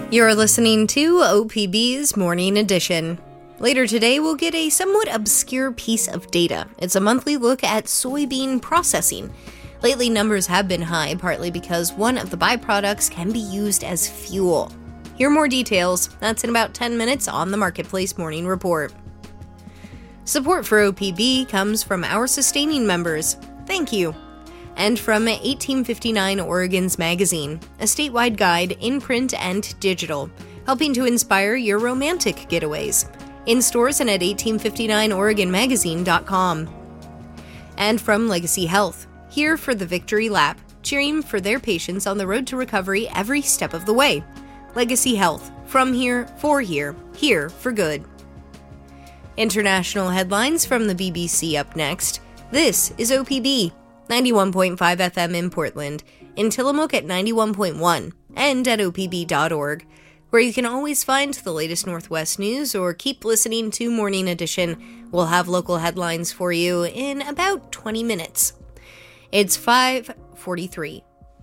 You're listening to OPB's Morning Edition. Later today, we'll get a somewhat obscure piece of data. It's a monthly look at soybean processing. Lately, numbers have been high, partly because one of the byproducts can be used as fuel. Hear more details. That's in about 10 minutes on the Marketplace Morning Report. Support for OPB comes from our sustaining members. Thank you. And from 1859 Oregon's Magazine, a statewide guide in print and digital, helping to inspire your romantic getaways. In stores and at 1859oregonmagazine.com. And from Legacy Health, here for the Victory Lap, cheering for their patients on the road to recovery every step of the way. Legacy Health, from here for good. International headlines from the BBC up next. This is OPB. 91.5 FM in Portland, in Tillamook at 91.1, and at opb.org, where you can always find the latest Northwest news or keep listening to Morning Edition. We'll have local headlines for you in about 20 minutes. It's 5:43.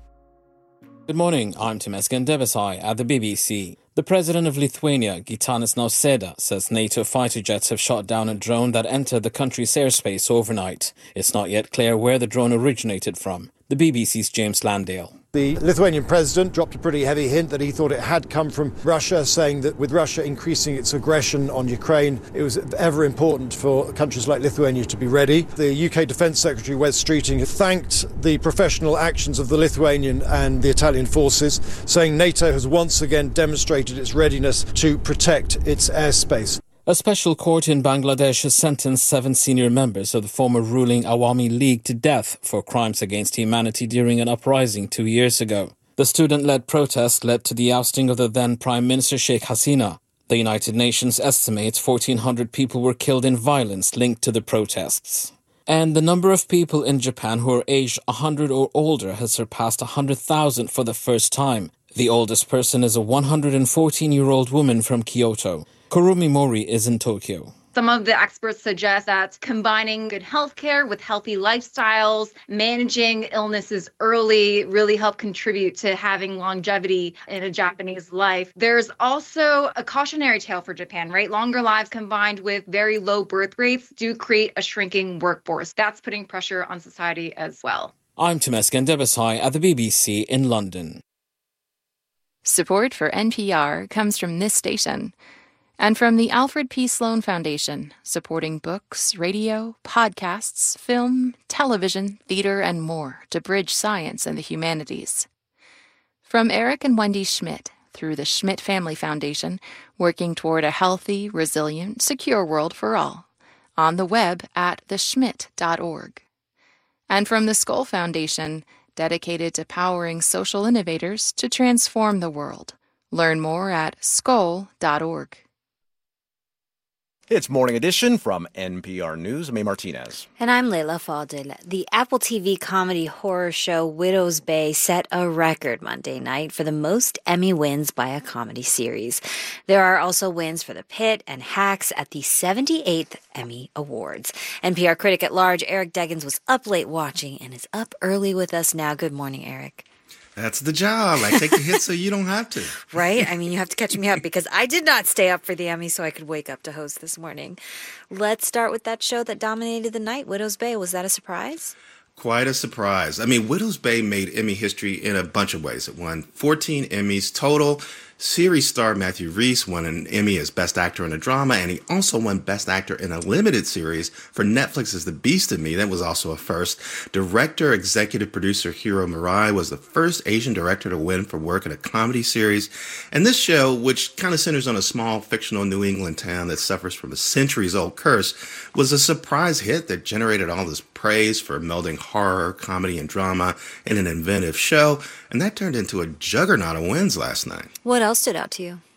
Good morning, I'm Temesgen Devasai at the BBC. The president of Lithuania, Gitanas Nausėda, says NATO fighter jets have shot down a drone that entered the country's airspace overnight. It's not yet clear where the drone originated from. The BBC's James Landale. The Lithuanian president dropped a pretty heavy hint that he thought it had come from Russia, saying that with Russia increasing its aggression on Ukraine, it was ever important for countries like Lithuania to be ready. The UK Defence Secretary, Wes Streeting, thanked the professional actions of the Lithuanian and the Italian forces, saying NATO has once again demonstrated its readiness to protect its airspace. A special court in Bangladesh has sentenced 7 senior members of the former ruling Awami League to death for crimes against humanity during an uprising 2 years ago. The student-led protest led to the ousting of the then Prime Minister Sheikh Hasina. The United Nations estimates 1,400 people were killed in violence linked to the protests. And the number of people in Japan who are aged 100 or older has surpassed 100,000 for the first time. The oldest person is a 114-year-old woman from Kyoto. Kurumi Mori is in Tokyo. Some of the experts suggest that combining good healthcare with healthy lifestyles, managing illnesses early really help contribute to having longevity in a Japanese life. There's also a cautionary tale for Japan, right? Longer lives combined with very low birth rates do create a shrinking workforce. That's putting pressure on society as well. I'm Temesgen Devasai at the BBC in London. Support for NPR comes from this station. And from the Alfred P. Sloan Foundation, supporting books, radio, podcasts, film, television, theater, and more to bridge science and the humanities. From Eric and Wendy Schmidt, through the Schmidt Family Foundation, working toward a healthy, resilient, secure world for all. On the web at theschmidt.org. And from the Skoll Foundation, dedicated to powering social innovators to transform the world. Learn more at skoll.org. It's Morning Edition from NPR News. I'm A. Martinez. And I'm Leila Fadel. The Apple TV comedy horror show Widow's Bay set a record Monday night for the most Emmy wins by a comedy series. There are also wins for The Pit and Hacks at the 78th Emmy Awards. NPR critic at large Eric Deggans was up late watching and is up early with us now. Good morning, Eric. That's the job. I take the hit so you don't have to. Right? I mean, you have to catch me up because I did not stay up for the Emmy so I could wake up to host this morning. Let's start with that show that dominated the night, Widow's Bay. Was that a surprise? Quite a surprise. I mean, Widow's Bay made Emmy history in a bunch of ways. It won 14 Emmys total. Series star Matthew Rhys won an Emmy as Best Actor in a Drama, and he also won Best Actor in a Limited Series for Netflix's The Beast in Me. That was also a first. Director, executive producer Hiro Murai was the first Asian director to win for work in a comedy series. And this show, which kind of centers on a small fictional New England town that suffers from a centuries-old curse, was a surprise hit that generated all this praise for melding horror, comedy, and drama in an inventive show. And that turned into a juggernaut of wins last night. What else stood out to you?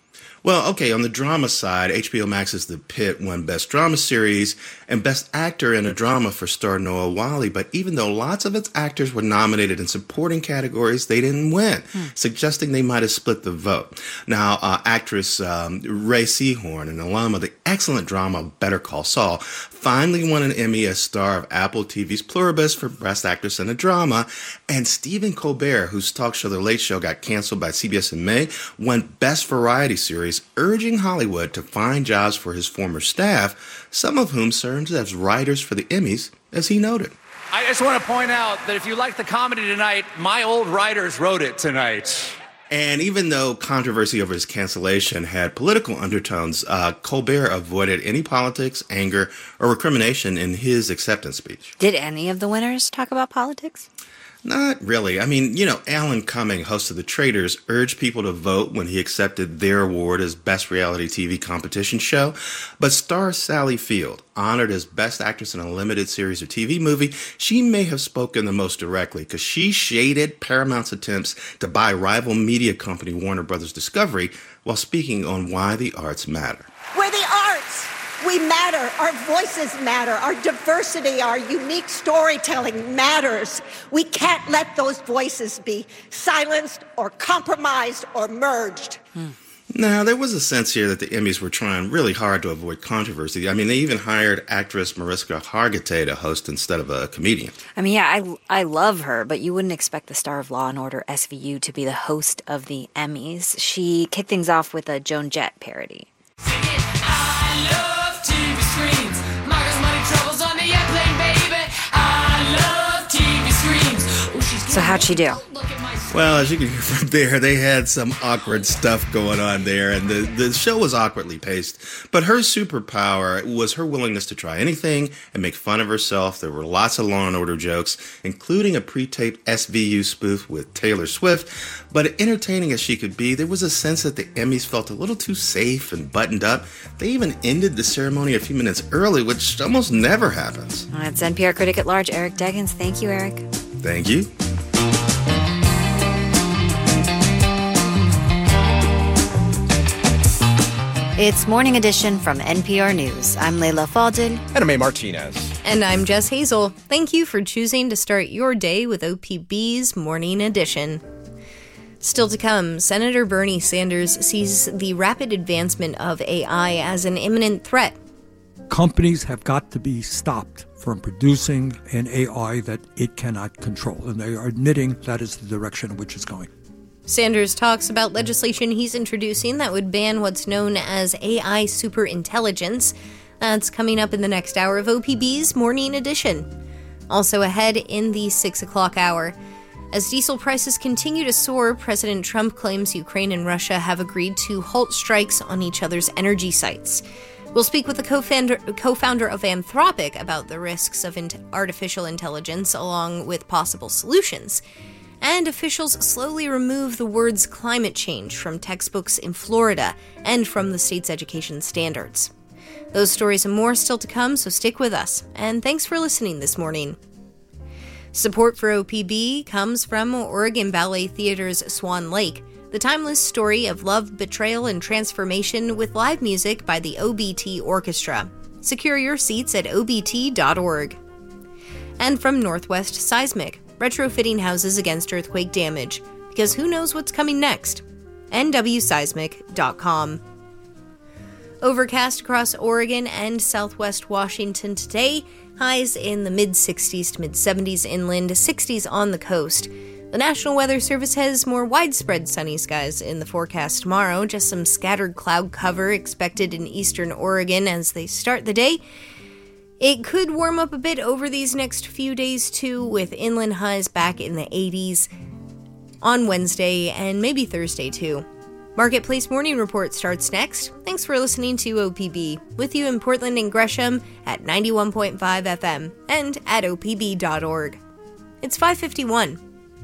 Well, okay, on the drama side, HBO Max's The Pit won Best Drama Series and Best Actor in a Drama for star Noah Wyle, but even though lots of its actors were nominated in supporting categories, they didn't win, suggesting they might have split the vote. Now, actress Ray Seahorn, an alum of the excellent drama Better Call Saul, finally won an Emmy as star of Apple TV's Pluribus for Best Actress in a Drama, and Stephen Colbert, whose talk show The Late Show got canceled by CBS in May, won Best Variety Series, urging Hollywood to find jobs for his former staff, some of whom served as writers for the Emmys, as he noted. I just want to point out that if you like the comedy tonight, my old writers wrote it tonight. And even though controversy over his cancellation had political undertones, Colbert avoided any politics, anger, or recrimination in his acceptance speech. Did any of the winners talk about politics? Not really. I mean, Alan Cumming, host of The Traitors, urged people to vote when he accepted their award as Best Reality TV Competition Show. But star Sally Field, honored as Best Actress in a Limited Series or TV Movie, she may have spoken the most directly because she shaded Paramount's attempts to buy rival media company Warner Brothers Discovery while speaking on why the arts matter. We're the arts. We matter. Our voices matter. Our diversity, our unique storytelling matters. We can't let those voices be silenced or compromised or merged. Now, there was a sense here that the Emmys were trying really hard to avoid controversy. I mean, they even hired actress Mariska Hargitay to host instead of a comedian. I mean, yeah, I love her, but you wouldn't expect the star of Law & Order SVU to be the host of the Emmys. She kicked things off with a Joan Jett parody. I love TV screens. Margaret's money troubles on the airplane, baby. I love TV screens. So how'd she do? Well, as you can hear from there, they had some awkward stuff going on there, and the show was awkwardly paced. But her superpower was her willingness to try anything and make fun of herself. There were lots of Law and Order jokes, including a pre-taped SVU spoof with Taylor Swift. But entertaining as she could be, there was a sense that the Emmys felt a little too safe and buttoned up. They even ended the ceremony a few minutes early, which almost never happens. That's NPR critic at large, Eric Deggans. Thank you, Eric. Thank you. It's Morning Edition from NPR News. I'm Leila Fadel. And I'm A. Martinez. And I'm Jess Hazel. Thank you for choosing to start your day with OPB's Morning Edition. Still to come, Senator Bernie Sanders sees the rapid advancement of AI as an imminent threat. Companies have got to be stopped from producing an AI that it cannot control, and they are admitting that is the direction in which it's going. Sanders talks about legislation he's introducing that would ban what's known as AI superintelligence. That's coming up in the next hour of OPB's Morning Edition. Also ahead in the 6 o'clock hour. As diesel prices continue to soar, President Trump claims Ukraine and Russia have agreed to halt strikes on each other's energy sites. We'll speak with the co-founder of Anthropic about the risks of artificial intelligence along with possible solutions. And officials slowly remove the words climate change from textbooks in Florida and from the state's education standards. Those stories and more still to come, so stick with us. And thanks for listening this morning. Support for OPB comes from Oregon Ballet Theater's Swan Lake, the timeless story of love, betrayal, and transformation with live music by the OBT Orchestra. Secure your seats at obt.org. And from Northwest Seismic, retrofitting houses against earthquake damage, because who knows what's coming next? nwseismic.com. Overcast across Oregon and southwest Washington today, highs in the mid-60s to mid-70s inland, 60s on the coast. The National Weather Service has more widespread sunny skies in the forecast tomorrow, just some scattered cloud cover expected in eastern Oregon as they start the day. It could warm up a bit over these next few days, too, with inland highs back in the 80s on Wednesday and maybe Thursday, too. Marketplace Morning Report starts next. Thanks for listening to OPB, with you in Portland and Gresham at 91.5 FM and at opb.org. It's 5:51.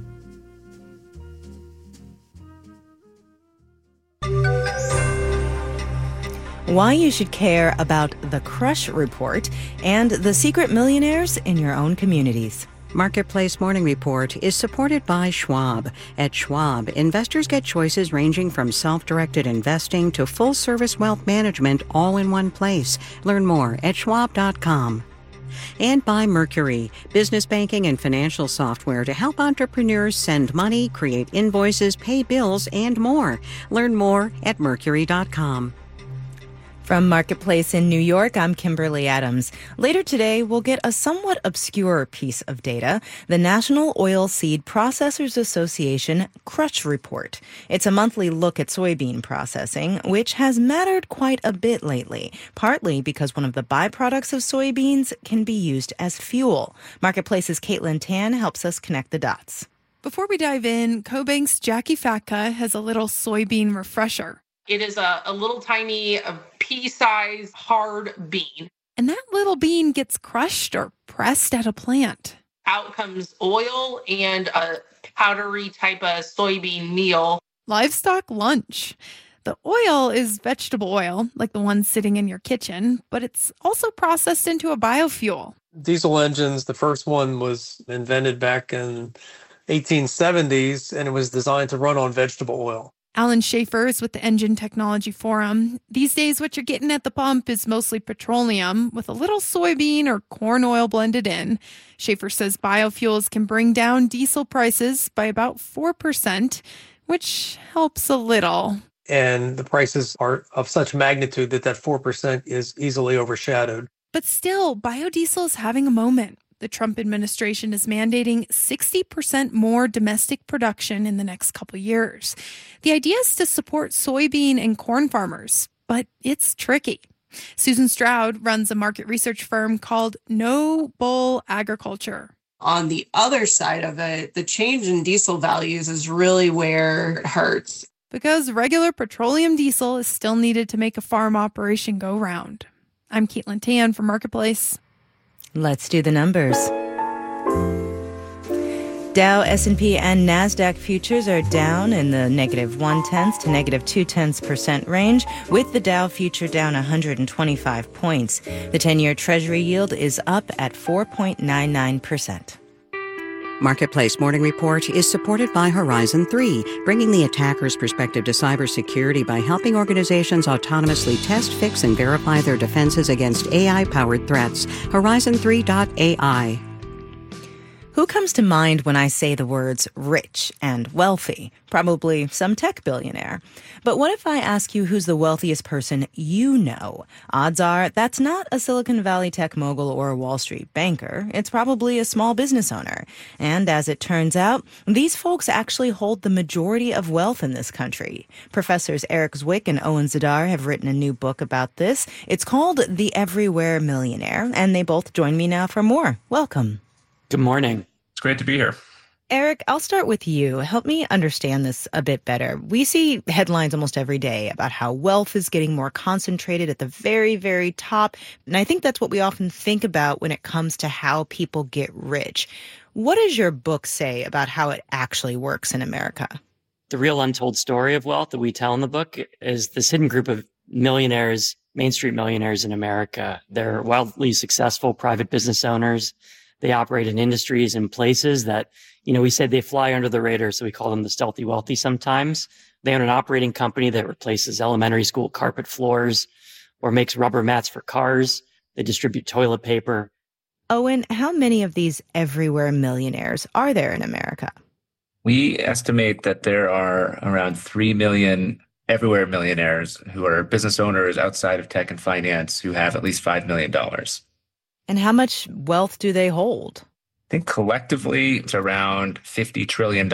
Why you should care about the Crush Report and the secret millionaires in your own communities. Marketplace Morning Report is supported by Schwab. At Schwab, investors get choices ranging from self-directed investing to full-service wealth management all in one place. Learn more at schwab.com. And by Mercury, business banking and financial software to help entrepreneurs send money, create invoices, pay bills, and more. Learn more at mercury.com. From Marketplace in New York, I'm Kimberly Adams. Later today, we'll get a somewhat obscure piece of data, the National Oilseed Processors Association Crush Report. It's a monthly look at soybean processing, which has mattered quite a bit lately, partly because one of the byproducts of soybeans can be used as fuel. Marketplace's Caitlin Tan helps us connect the dots. Before we dive in, CoBank's Jackie Fatka has a little soybean refresher. It is a little tiny pea-sized hard bean. And that little bean gets crushed or pressed at a plant. Out comes oil and a powdery type of soybean meal. Livestock lunch. The oil is vegetable oil, like the one sitting in your kitchen, but it's also processed into a biofuel. Diesel engines, the first one was invented back in 1870s, and it was designed to run on vegetable oil. Alan Schaefer is with the Engine Technology Forum. These days, what you're getting at the pump is mostly petroleum with a little soybean or corn oil blended in. Schaefer says biofuels can bring down diesel prices by about 4%, which helps a little. And the prices are of such magnitude that 4% is easily overshadowed. But still, biodiesel is having a moment. The Trump administration is mandating 60% more domestic production in the next couple years. The idea is to support soybean and corn farmers, but it's tricky. Susan Stroud runs a market research firm called No Bull Agriculture. On the other side of it, the change in diesel values is really where it hurts. Because regular petroleum diesel is still needed to make a farm operation go round. I'm Caitlin Tan for Marketplace. Let's do the numbers. Dow, S&P, and NASDAQ futures are down in the negative 0.1% to negative 0.2% range, with the Dow future down 125 points. The 10-year Treasury yield is up at 4.99%. Marketplace Morning Report is supported by Horizon 3, bringing the attacker's perspective to cybersecurity by helping organizations autonomously test, fix, and verify their defenses against AI-powered threats. Horizon3.ai. Who comes to mind when I say the words rich and wealthy? Probably some tech billionaire. But what if I ask you who's the wealthiest person you know? Odds are that's not a Silicon Valley tech mogul or a Wall Street banker. It's probably a small business owner. And as it turns out, these folks actually hold the majority of wealth in this country. Professors Eric Zwick and Owen Zidar have written a new book about this. It's called The Everywhere Millionaire, and they both join me now for more. Welcome. Good morning. It's great to be here. Eric, I'll start with you. Help me understand this a bit better. We see headlines almost every day about how wealth is getting more concentrated at the very, very top. And I think that's what we often think about when it comes to how people get rich. What does your book say about how it actually works in America? The real untold story of wealth that we tell in the book is this hidden group of millionaires, Main Street millionaires in America. They're wildly successful private business owners. They operate in industries and places that, we say they fly under the radar, so we call them the stealthy wealthy sometimes. They own an operating company that replaces elementary school carpet floors or makes rubber mats for cars. They distribute toilet paper. Owen, how many of these everywhere millionaires are there in America? We estimate that there are around 3 million everywhere millionaires who are business owners outside of tech and finance who have at least $5 million. And how much wealth do they hold? I think collectively it's around $50 trillion,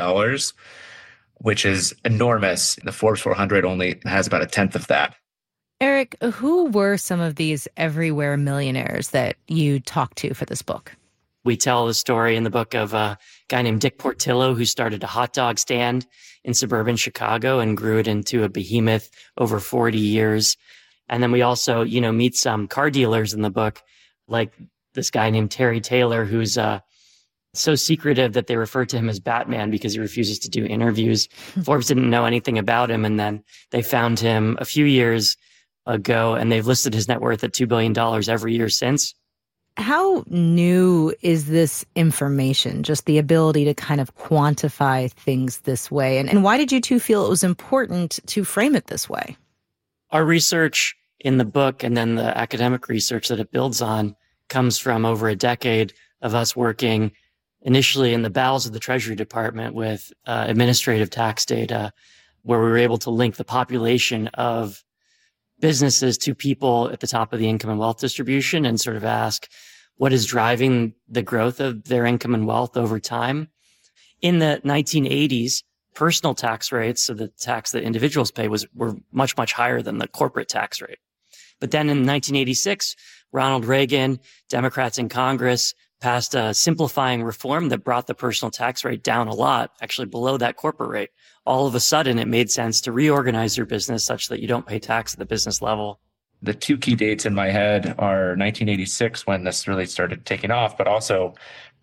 which is enormous. The Forbes 400 only has about a tenth of that. Eric, who were some of these everywhere millionaires that you talked to for this book? We tell the story in the book of a guy named Dick Portillo who started a hot dog stand in suburban Chicago and grew it into a behemoth over 40 years. And then we also, meet some car dealers in the book, like this guy named Terry Taylor, who's so secretive that they refer to him as Batman because he refuses to do interviews. Forbes didn't know anything about him, and then they found him a few years ago, and they've listed his net worth at $2 billion every year since. How new is this information, just the ability to kind of quantify things this way? And why did you two feel it was important to frame it this way? Our research in the book and then the academic research that it builds on comes from over a decade of us working initially in the bowels of the Treasury Department with administrative tax data, where we were able to link the population of businesses to people at the top of the income and wealth distribution and sort of ask what is driving the growth of their income and wealth over time. In the 1980s, personal tax rates, so the tax that individuals pay, were much, much higher than the corporate tax rate. But then in 1986, Ronald Reagan, Democrats in Congress, passed a simplifying reform that brought the personal tax rate down a lot, actually below that corporate rate. All of a sudden, it made sense to reorganize your business such that you don't pay tax at the business level. The two key dates in my head are 1986, when this really started taking off, but also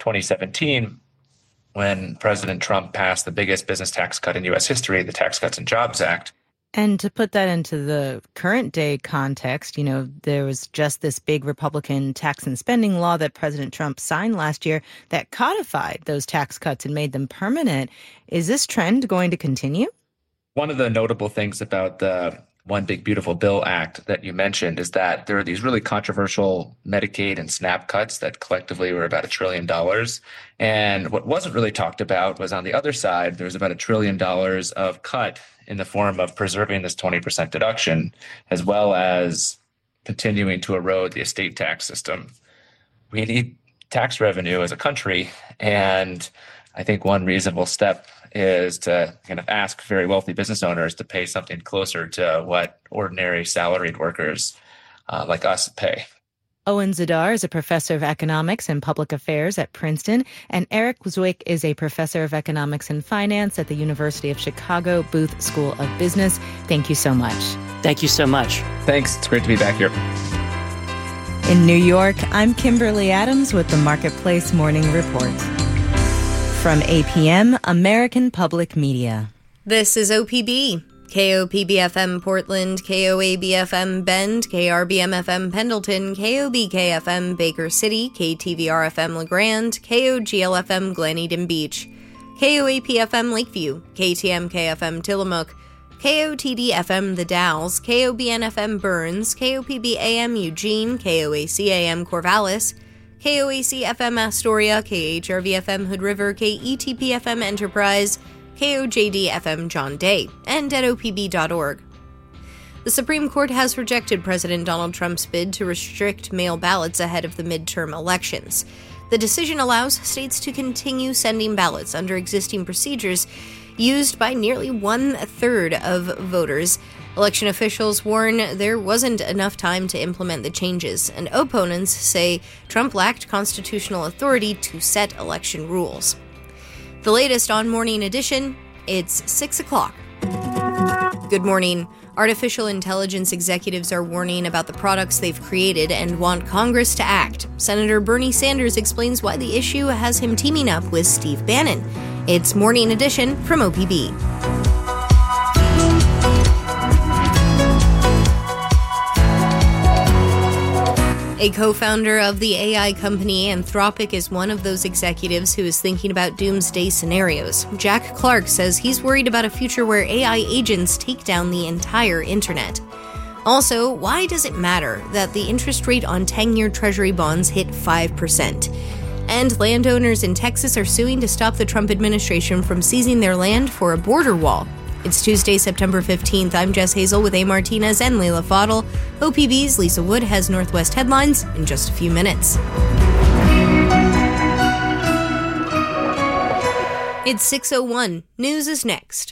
2017, when President Trump passed the biggest business tax cut in U.S. history, the Tax Cuts and Jobs Act. And to put that into the current day context, there was just this big Republican tax and spending law that President Trump signed last year that codified those tax cuts and made them permanent. Is this trend going to continue? One of the notable things about the One Big Beautiful Bill Act that you mentioned is that there are these really controversial Medicaid and SNAP cuts that collectively were about $1 trillion. And what wasn't really talked about was on the other side, there was about $1 trillion of cut in the form of preserving this 20% deduction, as well as continuing to erode the estate tax system. We need tax revenue as a country, and I think one reasonable step is to kind of ask very wealthy business owners to pay something closer to what ordinary salaried workers like us pay. Owen Zidar is a professor of economics and public affairs at Princeton, and Eric Zwick is a professor of economics and finance at the University of Chicago Booth School of Business. Thank you so much. Thank you so much. Thanks. It's great to be back here. In New York, I'm Kimberly Adams with the Marketplace Morning Report. From APM, American Public Media. This is OPB. KOPB-FM Portland, KOAB-FM Bend, KRBM-FM Pendleton, KOBK-FM Baker City, KTVR-FM LeGrand, KOGL-FM Glen Eden Beach, KOAP-FM Lakeview, KTMK-FM Tillamook, KOTD-FM The Dalles, KOBN-FM Burns, KOPB-AM Eugene, KOAC-AM Corvallis, KOAC-FM Astoria, KHRV-FM Hood River, KETP-FM Enterprise, KOJD-FM John Day, and at opb.org. The Supreme Court has rejected President Donald Trump's bid to restrict mail ballots ahead of the midterm elections. The decision allows states to continue sending ballots under existing procedures used by nearly 1/3 of voters. Election officials warn there wasn't enough time to implement the changes, and opponents say Trump lacked constitutional authority to set election rules. The latest on Morning Edition, it's 6 o'clock. Good morning. Artificial intelligence executives are warning about the products they've created and want Congress to act. Senator Bernie Sanders explains why the issue has him teaming up with Steve Bannon. It's Morning Edition from OPB. A co-founder of the AI company Anthropic is one of those executives who is thinking about doomsday scenarios. Jack Clark says he's worried about a future where AI agents take down the entire internet. Also, why does it matter that the interest rate on 10-year Treasury bonds hit 5%? And landowners in Texas are suing to stop the Trump administration from seizing their land for a border wall. It's Tuesday, September 15th. I'm Jess Hazel with A. Martinez and Leila Fadel. OPB's Lisa Wood has Northwest headlines in just a few minutes. It's 6:01. News is next.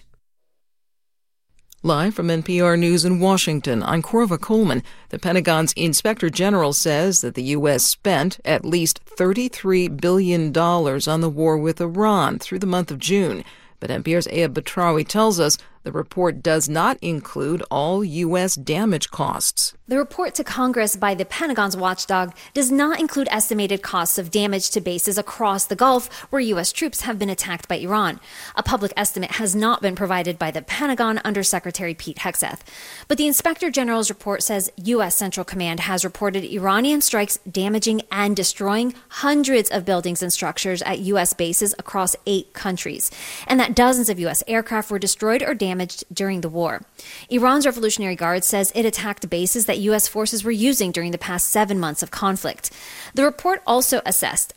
Live from NPR News in Washington, I'm Corva Coleman. The Pentagon's Inspector General says that the U.S. spent at least $33 billion on the war with Iran through the month of June. But NPR's Ayab Batrawi tells us The report does not include all U.S. damage costs. The report to Congress by the Pentagon's watchdog does not include estimated costs of damage to bases across the Gulf where U.S. troops have been attacked by Iran. A public estimate has not been provided by the Pentagon under Secretary Pete Hegseth. But the Inspector General's report says U.S. Central Command has reported Iranian strikes damaging and destroying hundreds of buildings and structures at U.S. bases across 8 countries, and that dozens of U.S. aircraft were destroyed or damaged during the war. Iran's Revolutionary Guard says it attacked bases that U.S. forces were using during the past 7 months of conflict. The report also assessed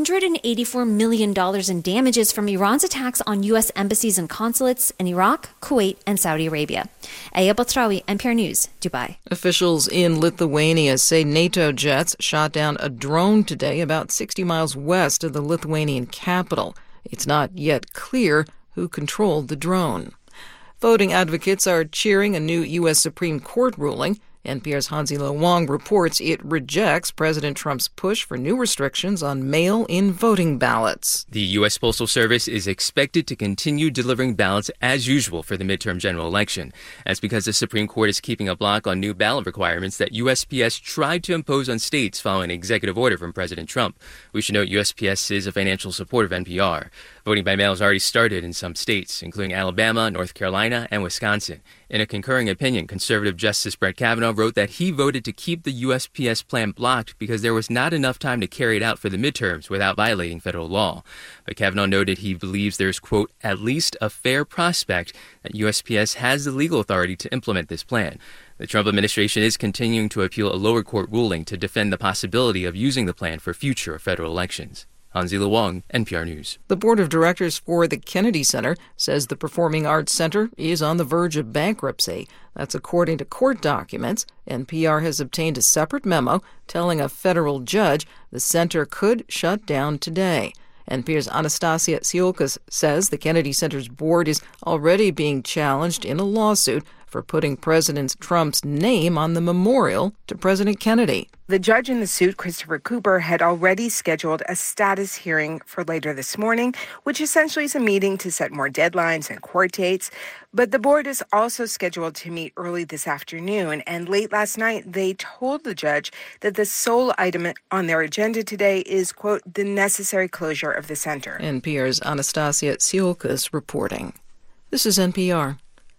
$184 million in damages from Iran's attacks on U.S. embassies and consulates in Iraq, Kuwait, and Saudi Arabia. Aya Batrawi, NPR News, Dubai. Officials in Lithuania say NATO jets shot down a drone today about 60 miles west of the Lithuanian capital. It's not yet clear who controlled the drone. Voting advocates are cheering a new U.S. Supreme Court ruling. NPR's Hansi-Lo Wong reports it rejects President Trump's push for new restrictions on mail-in voting ballots. The U.S. Postal Service is expected to continue delivering ballots as usual for the midterm general election. That's because the Supreme Court is keeping a block on new ballot requirements that USPS tried to impose on states following an executive order from President Trump. We should note USPS is a financial supporter of NPR. Voting by mail has already started in some states, including Alabama, North Carolina, and Wisconsin. In a concurring opinion, conservative Justice Brett Kavanaugh wrote that he voted to keep the USPS plan blocked because there was not enough time to carry it out for the midterms without violating federal law. But Kavanaugh noted he believes there's, quote, at least a fair prospect that USPS has the legal authority to implement this plan. The Trump administration is continuing to appeal a lower court ruling to defend the possibility of using the plan for future federal elections. Hansi-Lo Wong, NPR News. The board of directors for the Kennedy Center says the Performing Arts Center is on the verge of bankruptcy. That's according to court documents. NPR has obtained a separate memo telling a federal judge the center could shut down today. NPR's Anastasia Tsiolkas says the Kennedy Center's board is already being challenged in a lawsuit for putting President Trump's name on the memorial to President Kennedy. The judge in the suit, Christopher Cooper, had already scheduled a status hearing for later this morning, which essentially is a meeting to set more deadlines and court dates. But the board is also scheduled to meet early this afternoon. And late last night, they told the judge that the sole item on their agenda today is, quote, the necessary closure of the center. NPR's Anastasia Tsiolkas reporting. This is NPR.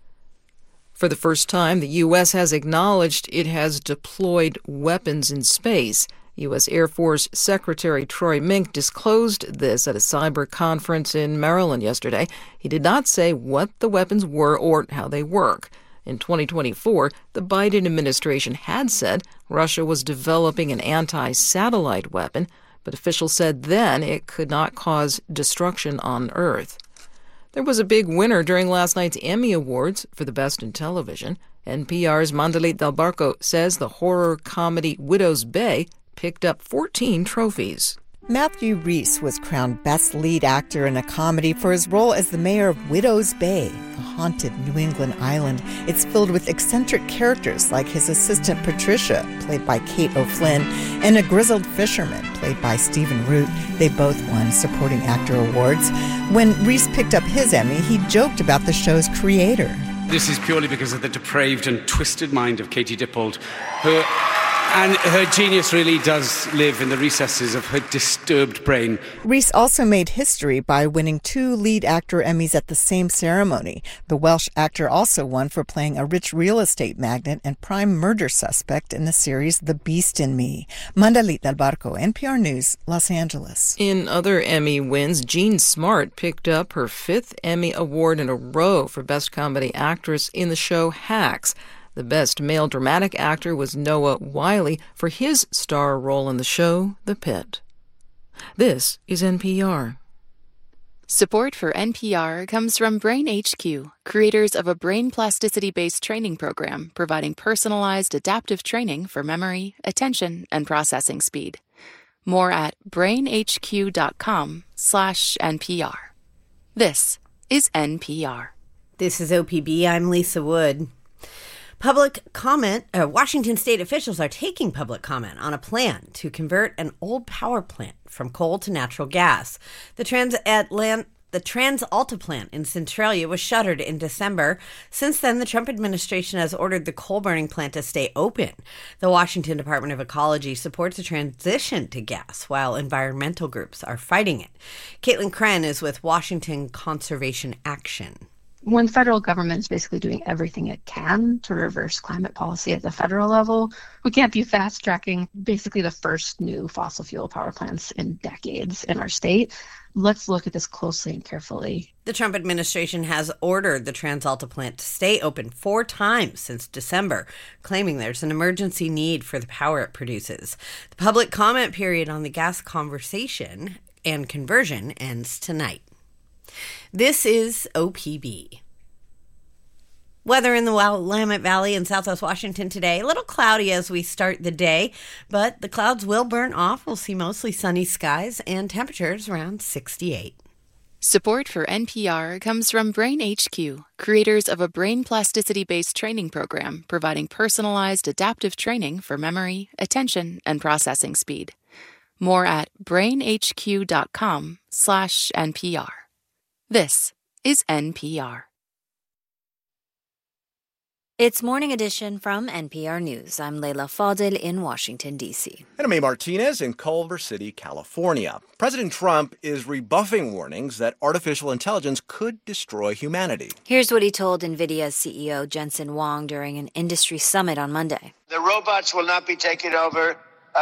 For the first time, the U.S. has acknowledged it has deployed weapons in space. U.S. Air Force Secretary Troy Mink disclosed this at a cyber conference in Maryland yesterday. He did not say what the weapons were or how they work. In 2024, the Biden administration had said Russia was developing an anti-satellite weapon, but officials said then it could not cause destruction on Earth. There was a big winner during last night's Emmy Awards for the Best in Television. NPR's Mandalit Del Barco says the horror comedy Widow's Bay picked up 14 trophies. Matthew Rhys was crowned Best Lead Actor in a Comedy for his role as the mayor of Widow's Bay, a haunted New England island. It's filled with eccentric characters like his assistant Patricia, played by Kate O'Flynn, and a grizzled fisherman, played by Stephen Root. They both won Supporting Actor awards. When Rhys picked up his Emmy, he joked about the show's creator. This is purely because of the depraved and twisted mind of Katie Dippold, and her genius really does live in the recesses of her disturbed brain. Rhys also made history by winning 2 lead actor Emmys at the same ceremony. The Welsh actor also won for playing a rich real estate magnate and prime murder suspect in the series The Beast in Me. Mandalit Del Barco, NPR News, Los Angeles. In other Emmy wins, Jean Smart picked up her 5th Emmy Award in a row for Best Comedy Actress in the show Hacks. The Best Male Dramatic Actor was Noah Wyle for his star role in the show The Pit. This is NPR. Support for NPR comes from Brain HQ, creators of a brain plasticity-based training program providing personalized adaptive training for memory, attention, and processing speed. More at brainhq.com/NPR. This is NPR. This is OPB. I'm Lisa Wood. Washington state officials are taking public comment on a plan to convert an old power plant from coal to natural gas. The The TransAlta plant in Centralia was shuttered in December. Since then, the Trump administration has ordered the coal-burning plant to stay open. The Washington Department of Ecology supports a transition to gas, while environmental groups are fighting it. Caitlin Kren is with Washington Conservation Action. When the federal government is basically doing everything it can to reverse climate policy at the federal level, we can't be fast-tracking basically the first new fossil fuel power plants in decades in our state. Let's look at this closely and carefully. The Trump administration has ordered the TransAlta plant to stay open 4 times since December, claiming there's an emergency need for the power it produces. The public comment period on the gas conversation and conversion ends tonight. This is OPB. Weather in the Willamette Valley in southwest Washington today. A little cloudy as we start the day, but the clouds will burn off. We'll see mostly sunny skies and temperatures around 68. Support for NPR comes from Brain HQ, creators of a brain plasticity-based training program providing personalized adaptive training for memory, attention, and processing speed. More at brainhq.com/NPR. This is NPR. It's Morning Edition from NPR News. I'm Leila Fadel in Washington, D.C. And I'm May Martinez in Culver City, California. President Trump is rebuffing warnings that artificial intelligence could destroy humanity. Here's what he told NVIDIA's CEO Jensen Huang during an industry summit on Monday. The robots will not be taking over.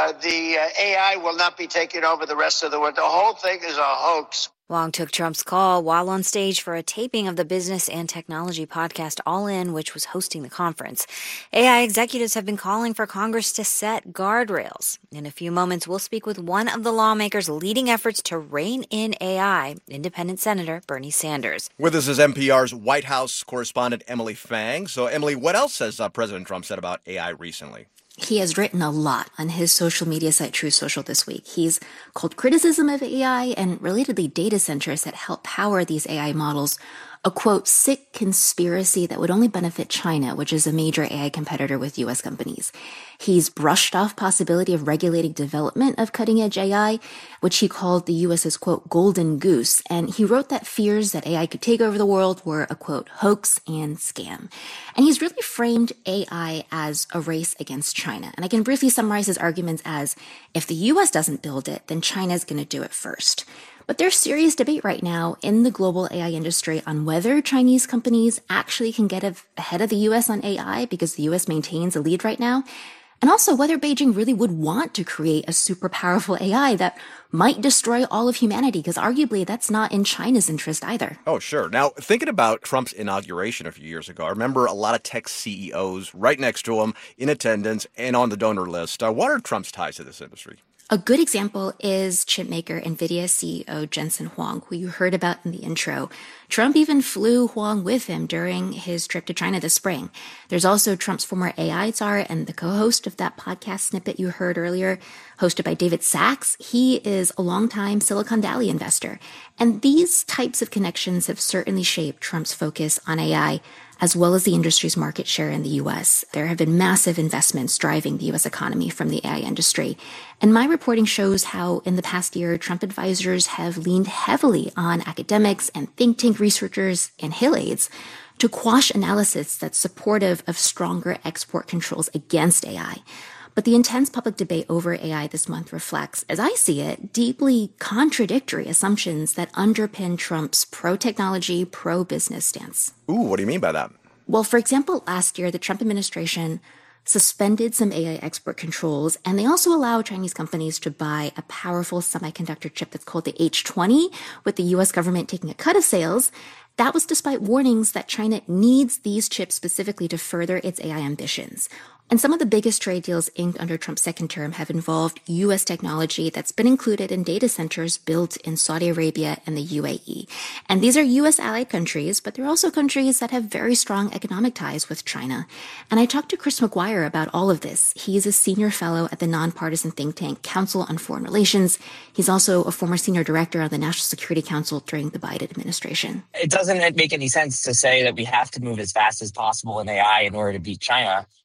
The AI will not be taking over the rest of the world. The whole thing is a hoax. Huang took Trump's call while on stage for a taping of the business and technology podcast All In, which was hosting the conference. AI executives have been calling for Congress to set guardrails. In a few moments, we'll speak with one of the lawmakers leading efforts to rein in AI, Independent Senator Bernie Sanders. With us is NPR's White House correspondent Emily Fang. So, Emily, what else has President Trump said about AI recently? He has written a lot on his social media site, Truth Social, this week. He's called criticism of AI and relatedly data centers that help power these AI models a, quote, sick conspiracy that would only benefit China, which is a major AI competitor with U.S. companies. He's brushed off possibility of regulating development of cutting-edge AI, which he called the U.S.'s, quote, golden goose. And he wrote that fears that AI could take over the world were a, quote, hoax and scam. And he's really framed AI as a race against China. And I can briefly summarize his arguments as, if the U.S. doesn't build it, then China's going to do it first. But there's serious debate right now in the global AI industry on whether Chinese companies actually can get ahead of the U.S. on AI because the U.S. maintains a lead right now. And also whether Beijing really would want to create a super powerful AI that might destroy all of humanity, because arguably that's not in China's interest either. Oh, sure. Now, thinking about Trump's inauguration a few years ago, I remember a lot of tech CEOs right next to him in attendance and on the donor list. What are Trump's ties to this industry? A good example is chipmaker NVIDIA CEO Jensen Huang, who you heard about in the intro. Trump even flew Huang with him during his trip to China this spring. There's also Trump's former AI czar and the co-host of that podcast snippet you heard earlier, hosted by David Sachs. He is a longtime Silicon Valley investor. And these types of connections have certainly shaped Trump's focus on AI, as well as the industry's market share in the U.S. There have been massive investments driving the U.S. economy from the AI industry. And my reporting shows how in the past year, Trump advisors have leaned heavily on academics and think tank researchers and Hill aides to quash analysis that's supportive of stronger export controls against AI. But the intense public debate over AI this month reflects, as I see it, deeply contradictory assumptions that underpin Trump's pro-technology, pro-business stance. Ooh, what do you mean by that? Well, for example, last year, the Trump administration suspended some AI export controls, and they also allow Chinese companies to buy a powerful semiconductor chip that's called the H20, with the U.S. government taking a cut of sales. That was despite warnings that China needs these chips specifically to further its AI ambitions. And some of the biggest trade deals inked under Trump's second term have involved U.S. technology that's been included in data centers built in Saudi Arabia and the UAE. And these are U.S. allied countries, but they're also countries that have very strong economic ties with China. And I talked to Chris McGuire about all of this. He's a senior fellow at the nonpartisan think tank Council on Foreign Relations. He's also a former senior director on the National Security Council during the Biden administration. It doesn't make any sense to say that we have to move as fast as possible in AI in order to beat China.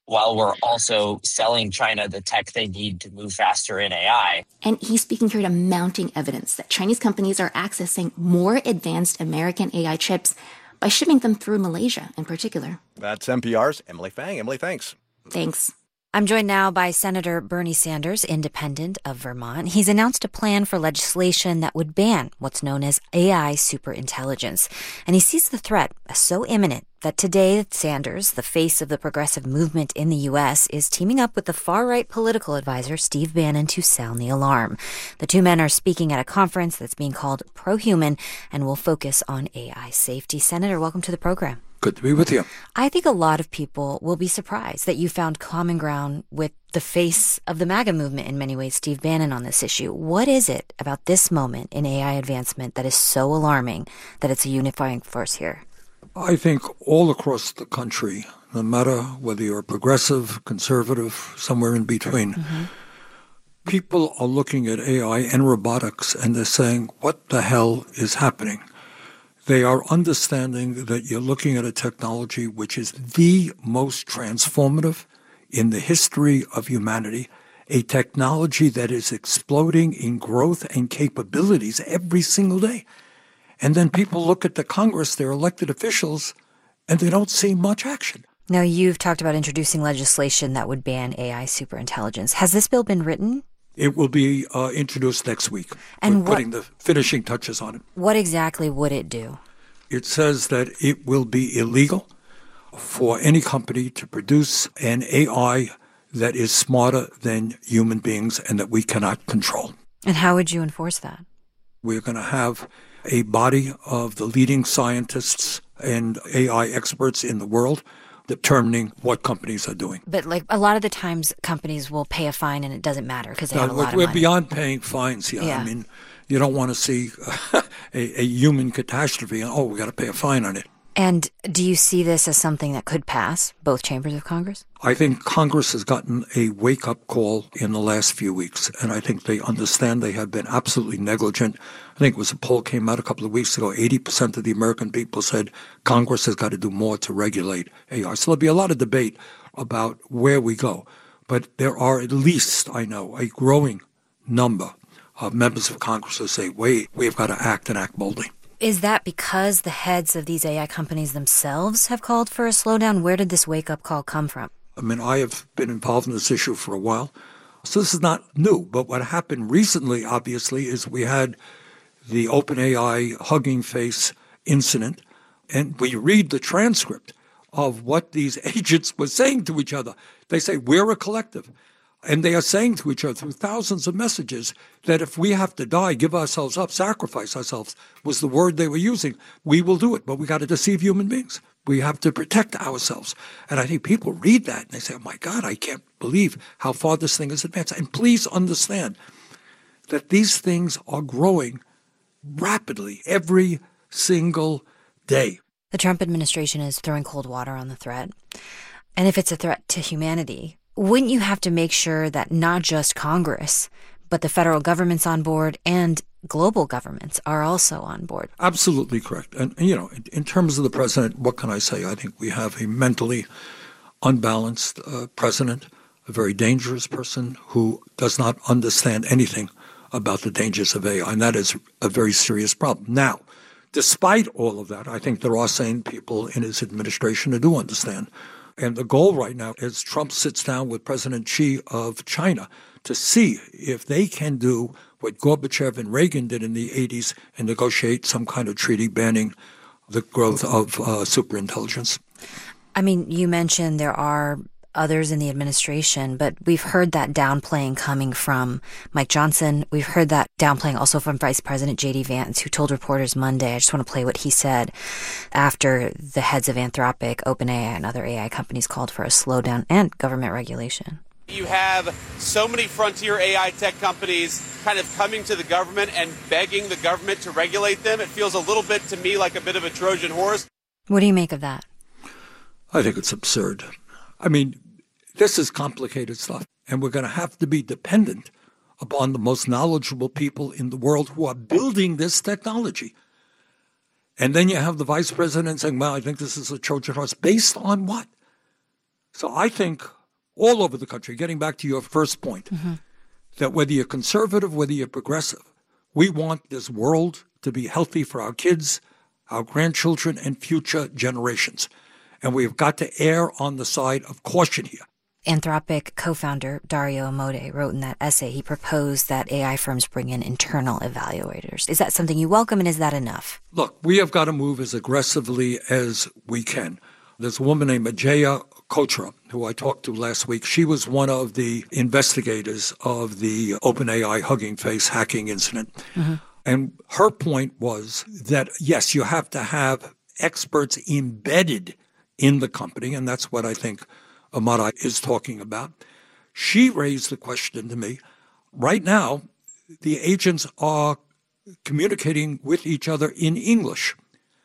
while we're also selling China the tech they need to move faster in AI. And he's speaking here to mounting evidence that Chinese companies are accessing more advanced American AI chips by shipping them through Malaysia in particular. That's NPR's Emily Fang. Emily, thanks. Thanks. I'm joined now by Senator Bernie Sanders, independent of Vermont. He's announced a plan for legislation that would ban what's known as AI superintelligence. And he sees the threat as so imminent that today Sanders, the face of the progressive movement in the U.S., is teaming up with the far-right political advisor Steve Bannon to sound the alarm. The two men are speaking at a conference that's being called Pro-Human and will focus on AI safety. Senator, welcome to the program. Good to be with you. I think a lot of people will be surprised that you found common ground with the face of the MAGA movement in many ways, Steve Bannon, on this issue. What is it about this moment in AI advancement that is so alarming that it's a unifying force here? I think all across the country, no matter whether you're progressive, conservative, somewhere in between, people are looking at AI and robotics and they're saying, what the hell is happening? They are understanding that you're looking at a technology which is the most transformative in the history of humanity, a technology that is exploding in growth and capabilities every single day. And then people look at the Congress, their elected officials, and they don't see much action. Now, you've talked about introducing legislation that would ban AI superintelligence. Has this bill been written? It will be introduced next week. And We're putting the finishing touches on it. What exactly would it do? It says that it will be illegal for any company to produce an AI that is smarter than human beings and that we cannot control. And how would you enforce that? We're going to have a body of the leading scientists and AI experts in the world determining what companies are doing. But like a lot of the times companies will pay a fine and it doesn't matter because they have a lot of money. We're beyond paying fines here. Yeah. I mean, you don't want to see a human catastrophe and, we got to pay a fine on it. And do you see this as something that could pass both chambers of Congress? I think Congress has gotten a wake-up call in the last few weeks, and I think they understand they have been absolutely negligent. I think it was a poll came out a couple of weeks ago, 80% of the American people said Congress has got to do more to regulate AI. So there'll be a lot of debate about where we go. But there are at least, I know, a growing number of members of Congress who say, wait, we've got to act and act boldly. Is that because the heads of these AI companies themselves have called for a slowdown? Where did this wake-up call come from? I mean, I have been involved in this issue for a while, so this is not new. But what happened recently, obviously, is we had the OpenAI Hugging Face incident, and we read the transcript of what these agents were saying to each other. They say, we're a collective. And they are saying to each other through thousands of messages that if we have to die, give ourselves up, sacrifice ourselves, was the word they were using. We will do it, but we got to deceive human beings. We have to protect ourselves. And I think people read that and they say, oh my God, I can't believe how far this thing has advanced. And please understand that these things are growing rapidly every single day. The Trump administration is throwing cold water on the threat. And if it's a threat to humanity, wouldn't you have to make sure that not just Congress, but the federal government's on board and global governments are also on board? Absolutely correct. And you know, in terms of the president, what can I say? I think we have a mentally unbalanced president, a very dangerous person who does not understand anything about the dangers of AI, and that is a very serious problem. Now, despite all of that, I think there are sane people in his administration who do understand. And the goal right now is Trump sits down with President Xi of China to see if they can do what Gorbachev and Reagan did in the 80s and negotiate some kind of treaty banning the growth of superintelligence. I mean, you mentioned there are others in the administration, but we've heard that downplaying coming from Mike Johnson. We've heard that downplaying also from Vice President J.D. Vance, who told reporters Monday, I just want to play what he said after the heads of Anthropic, OpenAI, and other AI companies called for a slowdown and government regulation. You have so many frontier AI tech companies kind of coming to the government and begging the government to regulate them. It feels a little bit to me like a bit of a Trojan horse. What do you make of that? I think it's absurd. I mean, this is complicated stuff, and we're going to have to be dependent upon the most knowledgeable people in the world who are building this technology. And then you have the vice president saying, well, I think this is a Trojan horse. Based on what? So I think all over the country, getting back to your first point, that whether you're conservative, whether you're progressive, we want this world to be healthy for our kids, our grandchildren, and future generations. And we've got to err on the side of caution here. Anthropic co-founder Dario Amodei wrote in that essay, he proposed that AI firms bring in internal evaluators. Is that something you welcome, and is that enough? Look, we have got to move as aggressively as we can. There's a woman named Ajaya Kochra, who I talked to last week. She was one of the investigators of the OpenAI Hugging Face hacking incident. And her point was that, yes, you have to have experts embedded in the company, and that's what I think Amodei is talking about. She raised the question to me, right now, the agents are communicating with each other in English.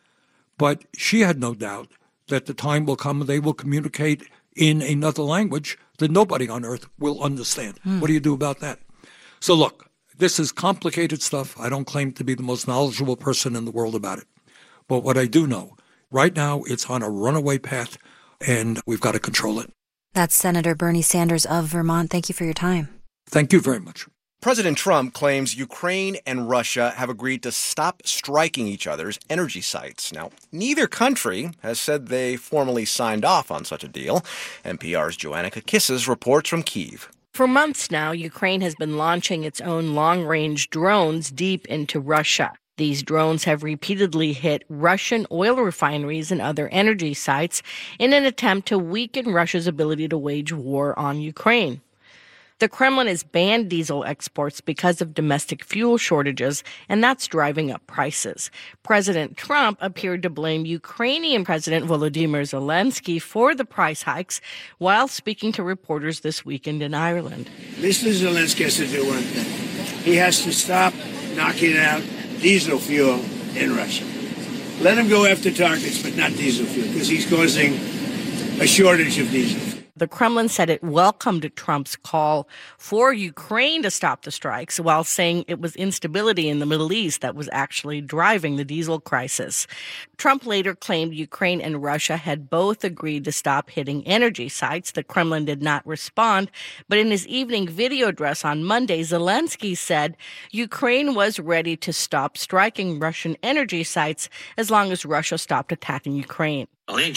But she had no doubt that the time will come and they will communicate in another language that nobody on earth will understand. What do you do about that? So look, this is complicated stuff. I don't claim to be the most knowledgeable person in the world about it. But what I do know, right now it's on a runaway path, and we've got to control it. That's Senator Bernie Sanders of Vermont. Thank you for your time. Thank you very much. President Trump claims Ukraine and Russia have agreed to stop striking each other's energy sites. Now, neither country has said they formally signed off on such a deal. NPR's Joanna Kakissis reports from Kyiv. For months now, Ukraine has been launching its own long-range drones deep into Russia. These drones have repeatedly hit Russian oil refineries and other energy sites in an attempt to weaken Russia's ability to wage war on Ukraine. The Kremlin has banned diesel exports because of domestic fuel shortages, and that's driving up prices. President Trump appeared to blame Ukrainian President Volodymyr Zelensky for the price hikes while speaking to reporters this weekend in Ireland. Mr. Zelensky has to do one thing. He has to stop knocking out diesel fuel in Russia. Let him go after targets, but not diesel fuel, because he's causing a shortage of diesel fuel. The Kremlin said it welcomed Trump's call for Ukraine to stop the strikes, while saying it was instability in the Middle East that was actually driving the diesel crisis. Trump later claimed Ukraine and Russia had both agreed to stop hitting energy sites. The Kremlin did not respond, but in his evening video address on Monday, Zelensky said Ukraine was ready to stop striking Russian energy sites as long as Russia stopped attacking Ukraine.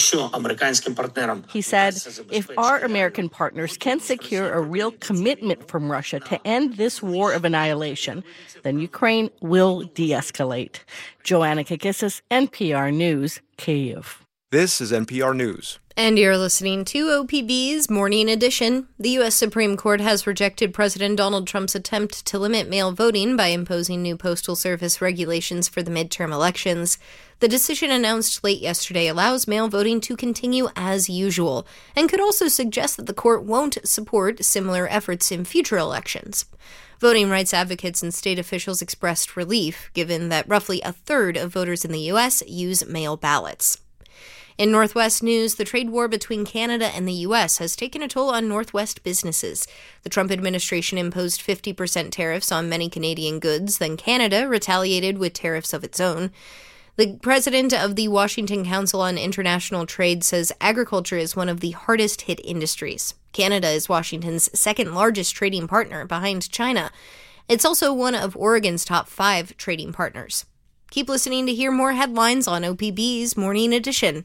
He said, if our American partners can secure a real commitment from Russia to end this war of annihilation, then Ukraine will de-escalate. Joanna Kakissis, NPR News, Kyiv. This is NPR News. And you're listening to OPB's Morning Edition. The U.S. Supreme Court has rejected President Donald Trump's attempt to limit mail voting by imposing new Postal Service regulations for the midterm elections. The decision announced late yesterday allows mail voting to continue as usual and could also suggest that the court won't support similar efforts in future elections. Voting rights advocates and state officials expressed relief, given that roughly a third of voters in the U.S. use mail ballots. In Northwest news, the trade war between Canada and the U.S. has taken a toll on Northwest businesses. The Trump administration imposed 50% tariffs on many Canadian goods, then Canada retaliated with tariffs of its own. The president of the Washington Council on International Trade says agriculture is one of the hardest hit industries. Canada is Washington's second largest trading partner behind China. It's also one of Oregon's top 5 trading partners. Keep listening to hear more headlines on OPB's Morning Edition.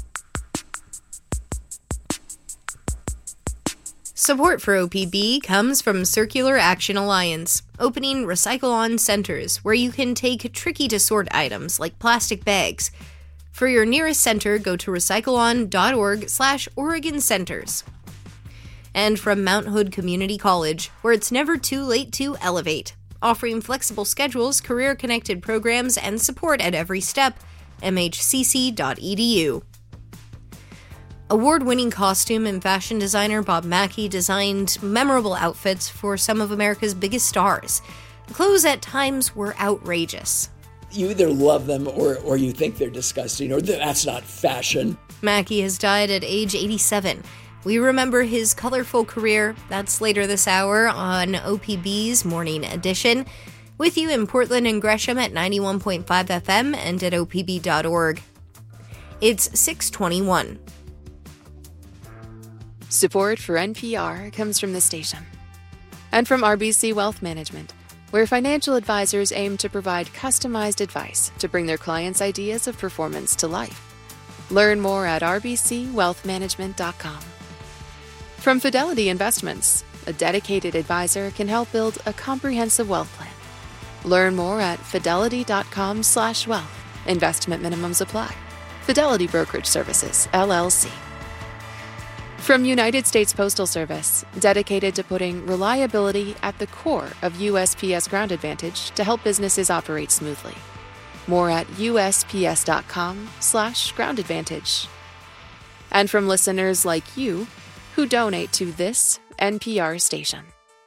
Support for OPB comes from Circular Action Alliance, opening Recycle-On centers where you can take tricky-to-sort items like plastic bags. For your nearest center, go to recycleon.org/Oregon Centers. And from Mount Hood Community College, where it's never too late to elevate, offering flexible schedules, career-connected programs, and support at every step, mhcc.edu. Award-winning costume and fashion designer Bob Mackie designed memorable outfits for some of America's biggest stars. The clothes at times were outrageous. You either love them or you think they're disgusting, or that's not fashion. Mackie has died at age 87. We remember his colorful career. That's later this hour on OPB's Morning Edition. With you in Portland and Gresham at 91.5 FM and at opb.org. It's 6:21. Support for NPR comes from this station. And from RBC Wealth Management, where financial advisors aim to provide customized advice to bring their clients' ideas of performance to life. Learn more at rbcwealthmanagement.com. From Fidelity Investments, a dedicated advisor can help build a comprehensive wealth plan. Learn more at fidelity.com/wealth. Investment minimums apply. Fidelity Brokerage Services, LLC. From United States Postal Service, dedicated to putting reliability at the core of USPS Ground Advantage to help businesses operate smoothly. More at USPS.com/Ground Advantage. And from listeners like you who donate to this NPR station.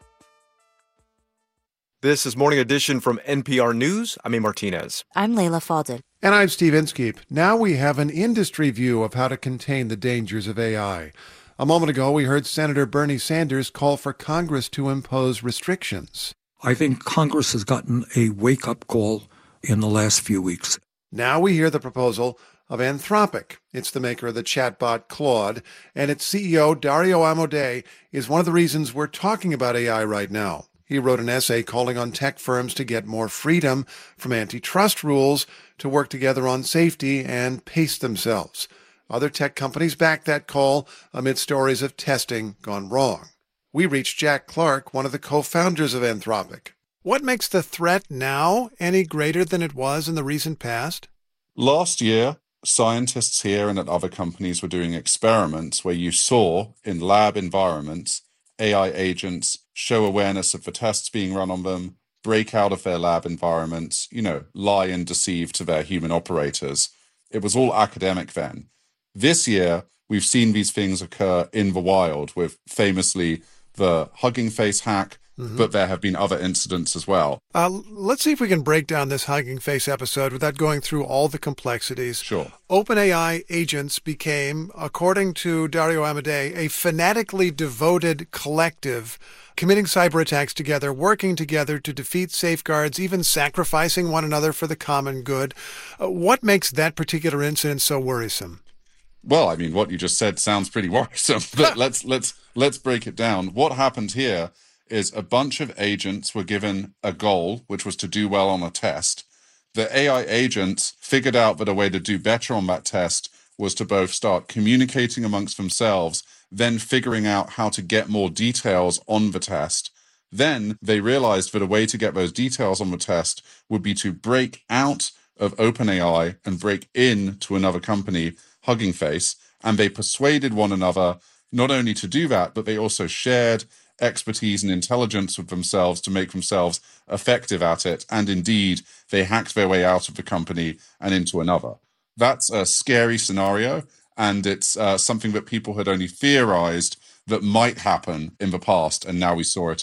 This is Morning Edition from NPR News. I'm A. Martinez. I'm Layla Fadel. And I'm Steve Inskeep. Now we have an industry view of how to contain the dangers of AI. A moment ago, we heard Senator Bernie Sanders call for Congress to impose restrictions. I think Congress has gotten a wake-up call in the last few weeks. Now we hear the proposal of Anthropic. It's the maker of the chatbot Claude, and its CEO, Dario Amodei, is one of the reasons we're talking about AI right now. He wrote an essay calling on tech firms to get more freedom from antitrust rules to work together on safety and pace themselves. Other tech companies backed that call amid stories of testing gone wrong. We reached Jack Clark, one of the co-founders of Anthropic. What makes the threat now any greater than it was in the recent past? Last year, scientists here and at other companies were doing experiments where you saw, in lab environments, AI agents show awareness of the tests being run on them, break out of their lab environments, lie and deceive to their human operators. It was all academic then. This year, we've seen these things occur in the wild with famously the Hugging Face hack, but there have been other incidents as well. Let's see if we can break down this Hugging Face episode without going through all the complexities. Sure. OpenAI agents became, according to Dario Amodei, a fanatically devoted collective committing cyber attacks together, working together to defeat safeguards, even sacrificing one another for the common good. What makes that particular incident so worrisome? Well, I mean, what you just said sounds pretty worrisome, but let's break it down. What happened here is a bunch of agents were given a goal, which was to do well on a test. The AI agents figured out that a way to do better on that test was to both start communicating amongst themselves, then figuring out how to get more details on the test. Then they realized that a way to get those details on the test would be to break out of OpenAI and break into another company, Hugging Face, and they persuaded one another not only to do that, but they also shared expertise and intelligence with themselves to make themselves effective at it. And indeed, they hacked their way out of the company and into another. That's a scary scenario, and it's something that people had only theorized that might happen in the past, and now we saw it